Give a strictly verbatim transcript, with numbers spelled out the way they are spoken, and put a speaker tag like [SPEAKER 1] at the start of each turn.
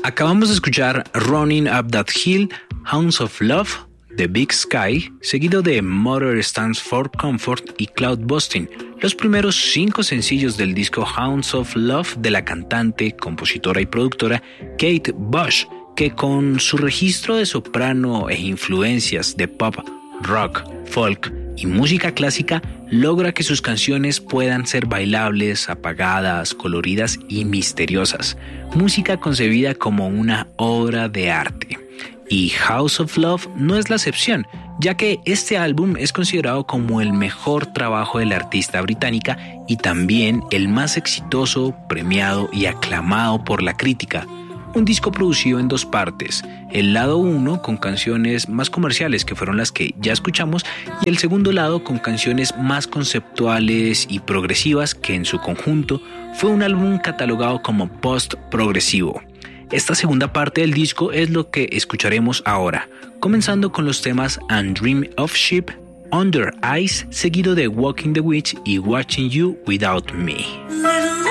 [SPEAKER 1] Acabamos de escuchar Running Up That Hill, Hounds of Love, The Big Sky, seguido de Mother Stands for Comfort y Cloud Busting, los primeros cinco sencillos del disco Hounds of Love de la cantante, compositora y productora Kate Bush, que con su registro de soprano e influencias de pop, rock, folk y música clásica logra que sus canciones puedan ser bailables, apagadas, coloridas y misteriosas, música concebida como una obra de arte. Y Hounds of Love no es la excepción, ya que este álbum es considerado como el mejor trabajo de la artista británica y también el más exitoso, premiado y aclamado por la crítica. Un disco producido en dos partes, el lado uno con canciones más comerciales que fueron las que ya escuchamos y el segundo lado con canciones más conceptuales y progresivas que en su conjunto fue un álbum catalogado como post-progresivo. Esta segunda parte del disco es lo que escucharemos ahora, comenzando con los temas And Dream of Sheep, Under Ice, seguido de Walking the Witch y Watching You Without Me.